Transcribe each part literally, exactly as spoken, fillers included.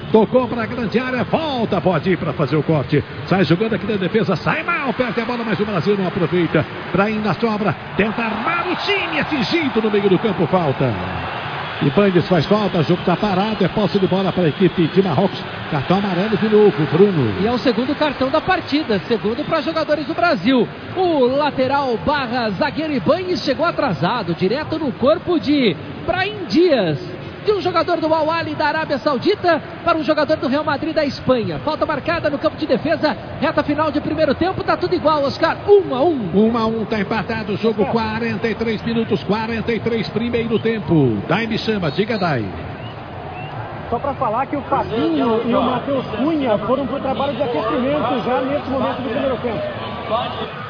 tocou para a grande área, volta, pode ir para fazer o corte. Sai jogando aqui na defesa, sai mal, perde a bola, mas o Brasil não aproveita. Para ir na sobra, tenta armar o time, atingido no meio do campo, falta. Ibanez faz falta, o jogo está parado, é posse de bola para a equipe de Marrocos. Cartão amarelo de novo, Bruno. E é o segundo cartão da partida, segundo para jogadores do Brasil. O lateral barra zagueiro Ibanez chegou atrasado, direto no corpo de Brahim Dias. De um jogador do Al Ahly da Arábia Saudita para um jogador do Real Madrid da Espanha. Falta marcada no campo de defesa, reta final de primeiro tempo, tá tudo igual, Oscar, um a um. um a um, tá empatado o jogo, quarenta e três minutos, quarenta e três, primeiro tempo. Dai me chama, diga Dai. Só para falar que o Fabinho e o Matheus Cunha foram para o trabalho de aquecimento já nesse momento do primeiro tempo.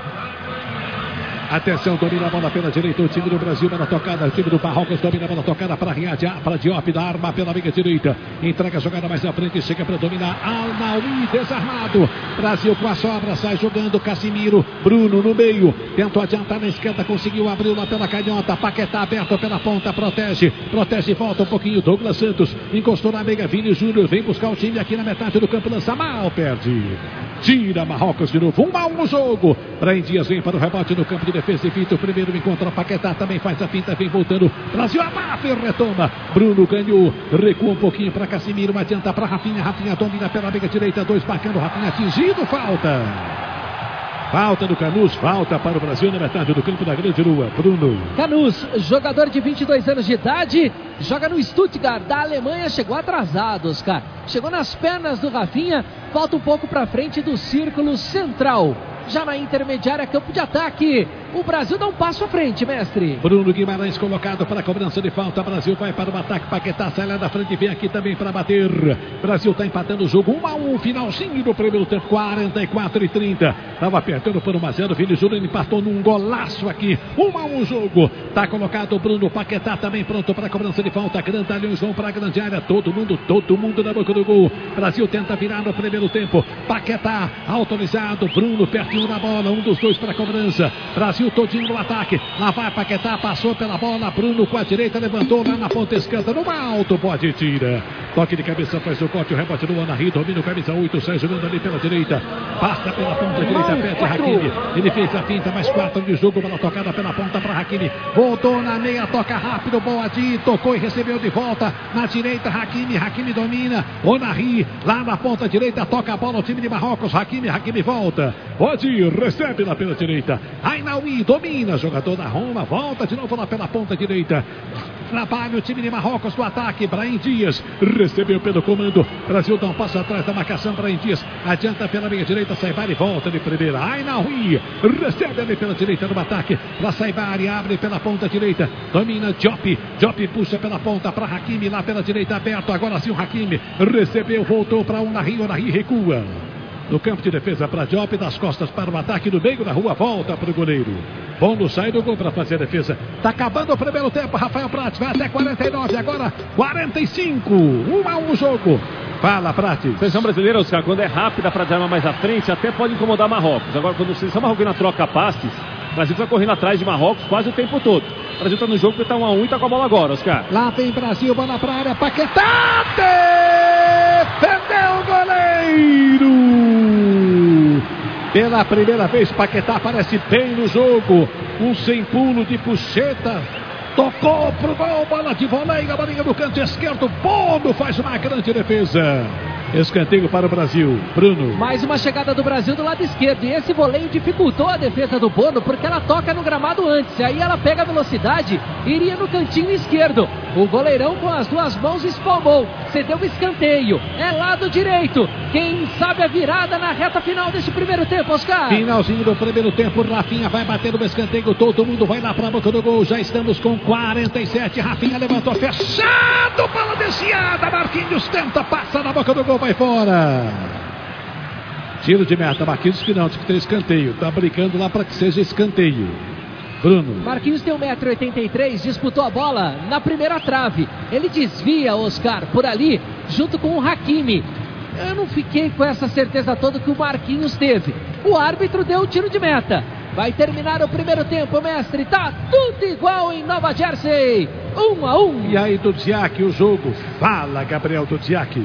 Atenção, domina a bola pela direita, o time do Brasil, bola tocada, o time do Marrocos domina a bola tocada para para Diop, da arma pela meia direita, entrega a jogada mais na frente, chega para dominar, Al-Nawi desarmado, Brasil com a sobra, sai jogando, Casimiro, Bruno no meio, tentou adiantar na esquerda, conseguiu abrir lá pela canhota, Paquetá aberto pela ponta, protege, protege, volta um pouquinho, Douglas Santos, encostou na meia, Vini Júnior, vem buscar o time aqui na metade do campo, lança mal, perde, tira Marrocos de novo, um a um no jogo, Brahim Dias vem para o rebote no campo de defesa e finta, o primeiro encontra Paquetá, também faz a finta, vem voltando, Brasil abafa e retoma, Bruno ganhou, recua um pouquinho para Casimiro, adianta para Rafinha, Rafinha domina pela meia direita, dois marcando, Rafinha atingido, falta. Falta do Canus, falta para o Brasil na metade do campo da Grande Rua. Bruno. Canus, jogador de vinte e dois anos de idade, joga no Stuttgart da Alemanha, chegou atrasado, Oscar. Chegou nas pernas do Rafinha, falta um pouco para frente do círculo central. Já na intermediária, campo de ataque. O Brasil dá um passo à frente, mestre. Bruno Guimarães colocado para a cobrança de falta. Brasil vai para o ataque. Paquetá sai lá da frente e vem aqui também para bater. Brasil está empatando o jogo. um a um, finalzinho do primeiro tempo. quarenta e quatro e trinta. Estava apertando por um a zero. Vini Júnior empatou num golaço aqui. um a um o jogo. Está colocado o Bruno. Paquetá também pronto para a cobrança de falta. Grandalhões vão para a grande área. Todo mundo, todo mundo na boca do gol. Brasil tenta virar no primeiro tempo. Paquetá autorizado. Bruno pertinho da bola. Um dos dois para a cobrança. Brasil todinho no ataque, lá vai Paquetá, passou pela bola, Bruno com a direita, levantou lá na ponta esquerda, no alto, pode tira, toque de cabeça, faz o corte, o rebote do Anahi, domina o camisa oito, sai jogando ali pela direita, passa pela ponta direita, pede Hakimi, ele fez a finta, mais quatro de jogo, bola tocada pela ponta para Hakimi, voltou na meia, toca rápido, Boadi, tocou e recebeu de volta, na direita, Hakimi, Hakimi domina, Anahi, lá na ponta direita, toca a bola, o time de Marrocos, Hakimi, Hakimi volta, pode recebe lá pela direita, Al-Nawi domina, jogador da Roma, volta de novo lá pela ponta direita, trabalha o time de Marrocos no ataque, Brahim Dias, recebeu pelo comando, Brasil dá um passo atrás da marcação, Brahim Dias, adianta pela meia direita, Saibari volta de primeira, Al-Nawi, recebe ali pela direita no ataque, para Saibari, abre pela ponta direita, domina Diop, Diop puxa pela ponta para Hakimi, lá pela direita aberto, agora sim o Hakimi, recebeu, voltou para o Anahi, o Anahi recua. No campo de defesa para Diop, das costas para o ataque, no meio da rua, volta para o goleiro. Bono sai do gol para fazer a defesa. Está acabando o primeiro tempo, Rafael Prats, vai até quarenta e nove, agora quarenta e cinco, um a um o jogo. Fala, Prats. A seleção brasileira, Oscar, quando é rápida para dar mais à frente, até pode incomodar Marrocos. Agora, quando a seleção marroquina troca passes, o Brasil está correndo atrás de Marrocos quase o tempo todo. O Brasil está no jogo que está um a um e está com a bola agora, Oscar. Lá vem Brasil, bola para a área, Paquetá, defendeu o goleiro. Pela primeira vez, Paquetá aparece bem no jogo. Um sem pulo de puxeta. Tocou pro gol, bola de voleio, a bolinha do canto esquerdo. Bono faz uma grande defesa. Escanteio para o Brasil. Bruno. Mais uma chegada do Brasil do lado esquerdo. E esse voleio dificultou a defesa do Bono, porque ela toca no gramado antes. E aí ela pega a velocidade e iria no cantinho esquerdo. O goleirão com as duas mãos espalmou. Cedeu o escanteio. É lado direito. Quem sabe a virada na reta final desse primeiro tempo, Oscar? Finalzinho do primeiro tempo. Rafinha vai bater no escanteio. Todo mundo vai lá para a boca do gol. Já estamos com quarenta e sete. Rafinha levantou fechado. Bola desviada. Marquinhos tenta, passa na boca do gol. Vai fora. Tiro de meta. Marquinhos que não, diz que tem escanteio. Tá brincando lá para que seja escanteio. Bruno. Marquinhos tem um metro e oitenta e três, disputou a bola na primeira trave. Ele desvia, Oscar, por ali, junto com o Hakimi. Eu não fiquei com essa certeza toda que o Marquinhos teve. O árbitro deu o tiro de meta. Vai terminar o primeiro tempo, mestre. Tá tudo igual em Nova Jersey. Um a um. E aí, Dudziak, o jogo. Fala, Gabriel Dudziak.